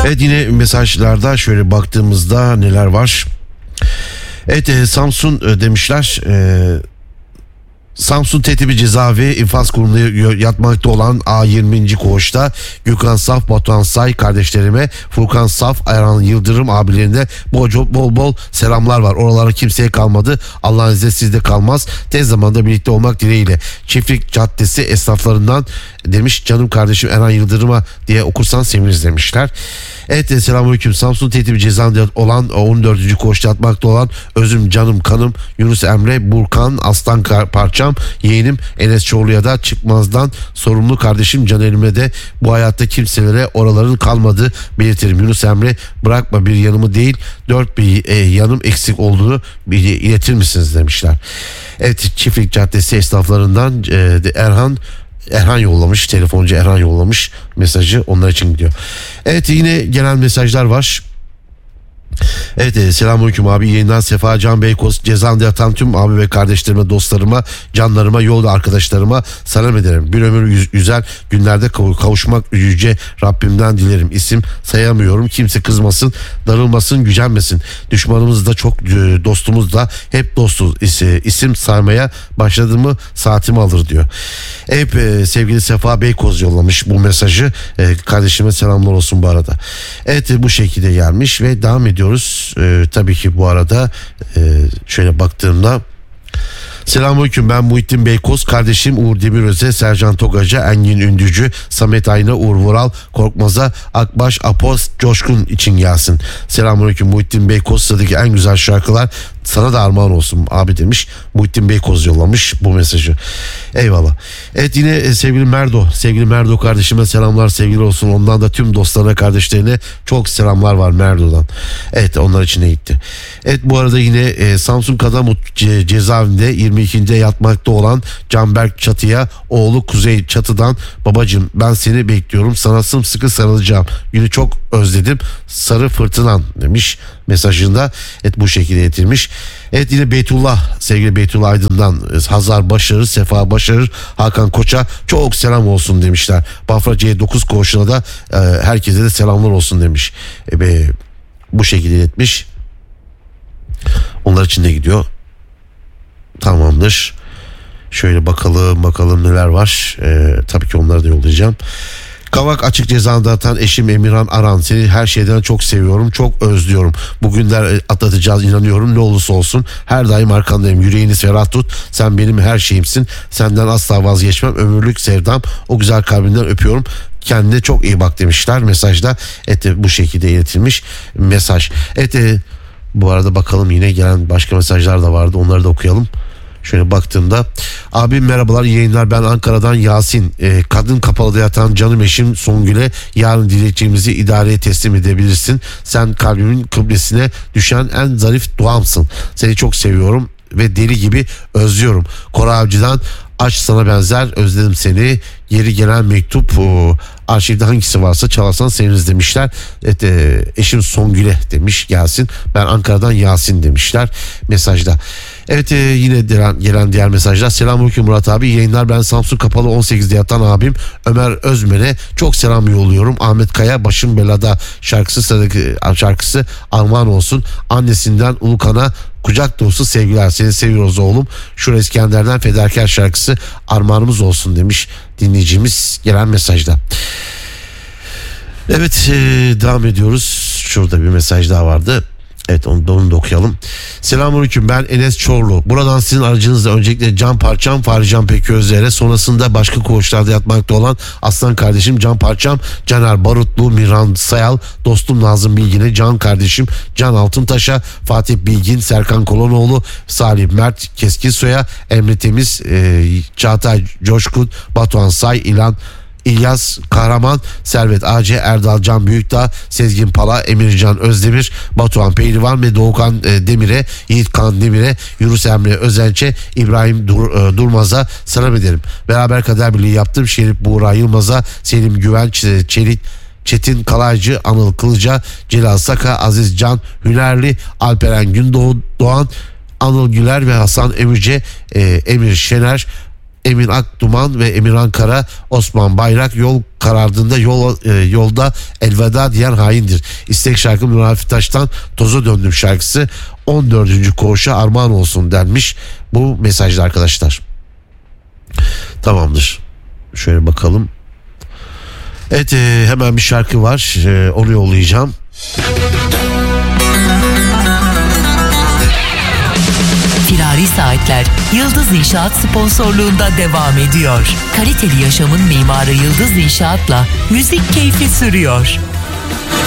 Evet, yine mesajlarda şöyle baktığımızda neler var? Evet, Samsun demişler. Samsun Tetibi Cezaevi infaz kurumunda yatmakta olan A20. Koğuş'ta Gökhan Saf, Batuhan Say kardeşlerime, Furkan Saf, Erhan Yıldırım abilerine bol bol selamlar var. Oralara kimseye kalmadı. Allah'ın izniyle sizde kalmaz. Tez zamanda birlikte olmak dileğiyle. Çiftlik Caddesi esnaflarından demiş, canım kardeşim Erhan Yıldırım'a diye okursan seviniriz demişler. Evet, selamünaleyküm. Samsun Tetibi Cezaevinde olan 14. Koğuş'ta yatmakta olan özüm, canım, kanım Yunus Emre Burkan Aslan parçam yeğenim Enes Çorlu'ya da çıkmazdan sorumlu kardeşim Caner'ime de bu hayatta kimselere oraların kalmadığı belirtirim. Yunus Emre, bırakma bir yanımı değil, 4 bir yanım eksik olduğunu iletir misiniz demişler. Evet, Çiftlik Caddesi esnaflarından Erhan yollamış, telefoncu Erhan yollamış mesajı, onlar için gidiyor. Evet, yine gelen mesajlar var. Evet, selamünaleyküm abi, yayından Sefa Can Beykoz, cezaevinde yatan tüm abi ve kardeşlerime, dostlarıma, canlarıma, yolda arkadaşlarıma selam ederim. Bir ömür güzel günlerde kavuşmak yüce Rabbimden dilerim. İsim sayamıyorum, kimse kızmasın, darılmasın, gücenmesin. Düşmanımız da çok, dostumuz da hep dostuz. İsim saymaya başladı mı saatimi alır diyor. Evet, sevgili Sefa Beykoz yollamış bu mesajı. Kardeşime selamlar olsun bu arada. Evet, bu şekilde gelmiş ve devam ediyoruz. Tabii ki bu arada şöyle baktığımda, selamünaleyküm, ben Muhittin Beykoz, kardeşim Uğur Demiröz'e, Sercan Togaca, Engin Ündücü, Samet Ayna, Uğur Vural, Korkmaz'a, Akbaş, Apos, Coşkun için gelsin. Selamünaleyküm Muhittin Beykoz, sıradaki en güzel şarkılar sana da armağan olsun abi demiş. Muhittin Beykoz yollamış bu mesajı. Eyvallah. Evet, yine sevgili Merdo kardeşime selamlar, sevgiler olsun. Ondan da tüm dostlarına, kardeşlerine çok selamlar var Merdo'dan. Evet, onlar için de gitti. Evet, bu arada yine Samsun Kadamut cezaevinde 22'de yatmakta olan Canberk Çatı'ya oğlu Kuzey Çatı'dan, babacığım ben seni bekliyorum, sana sımsıkı sarılacağım, günü çok özledim, sarı fırtınan demiş mesajında. Evet, bu şekilde getirmiş. Evet, yine Beytullah, sevgili Beytullah Aydın'dan Hazar Başarır, Sefa Başarır, Hakan Koç'a çok selam olsun demişler. Bafra C9 koğuşuna da herkese de selamlar olsun demiş. Bu şekilde etmiş. Onlar için de gidiyor. Tamamdır. Şöyle bakalım neler var. Tabii ki onları da yollayacağım. Kavak Açık Cezaevinde atan eşim Emirhan Aran, seni her şeyden çok seviyorum, çok özlüyorum. Bugünler atlatacağız inanıyorum, ne olursa olsun her daim arkandayım. Yüreğini ferah tut, sen benim her şeyimsin, senden asla vazgeçmem, ömürlük sevdam, o güzel kalbinden öpüyorum. Kendine çok iyi bak demişler mesajda. Evet, bu şekilde iletilmiş mesaj. Evet, bu arada bakalım, yine gelen başka mesajlar da vardı, onları da okuyalım. Şöyle baktığımda, abim merhabalar, yayınlar, ben Ankara'dan Yasin, kadın kapalıda yatan canım eşim Songül'e yarın dilekçemizi idareye teslim edebilirsin, sen kalbimin kıblesine düşen en zarif duamsın, seni çok seviyorum ve deli gibi özlüyorum. Koray Avcı'dan aşk sana benzer, özledim seni, geri gelen mektup, arşivde hangisi varsa çalarsan seviniriz demişler. Evet, eşim Songül'e demiş gelsin, ben Ankara'dan Yasin demişler mesajda. Evet, yine gelen diğer mesajlar. Selamünaleyküm Murat abi, yayınlar, ben Samsun Kapalı 18'de yatan abim Ömer Özmen'e çok selam yolluyorum. Ahmet Kaya, başım belada şarkısı armağan olsun. Annesinden Ulukan'a kucak dolusu sevgiler, seni seviyoruz oğlum. Şura İskender'den fedakar şarkısı armağanımız olsun demiş dinleyicimiz gelen mesajda. Evet, devam ediyoruz. Şurada bir mesaj daha vardı. Evet, onu da okuyalım. Selamünaleyküm, ben Enes Çorlu. Buradan sizin aracınızla öncelikle can parçam Fahri Can Peközler'e, sonrasında başka koğuşlarda yatmakta olan aslan kardeşim can parçam Caner Barutlu, Miran Sayal, dostum Nazım Bilgin'e, can kardeşim Can Altıntaş'a, Fatih Bilgin, Serkan Kolonoğlu, Salih Mert Keskinsoy'a, Emre Temiz, Çağatay Coşkun, Batuhan Say, İlyas Kahraman, Servet AC, Erdal Can Büyükdağ, Sezgin Pala, Emircan Özdemir, Batuhan Pehlivan ve Doğukan Demir'e, Yiğit Kan Demir'e, Yunus Emre Özenç'e, İbrahim Durmaz'a selam ederim. Beraber kader birliği yaptım. Şerif Buğra Yılmaz'a, Selim Güvenç, Çetin Kalaycı, Anıl Kılıca, Celal Saka, Aziz Can Hünerli, Alperen Gündoğan, Anıl Güler ve Hasan Emirce, Emir Şener, Emin Akduman ve Emir Ankara, Osman Bayrak, Yol karardığında yolda elveda diyen haindir. İstek şarkı Nur Hafif Taş'tan Toza Döndüm şarkısı 14. koğuşa armağan olsun denmiş bu mesajda arkadaşlar. Tamamdır. Şöyle bakalım. Evet, hemen bir şarkı var. Onu yollayacağım. Firari Saatler Yıldız İnşaat sponsorluğunda devam ediyor. Kaliteli yaşamın mimarı Yıldız İnşaat'la müzik keyfi sürüyor.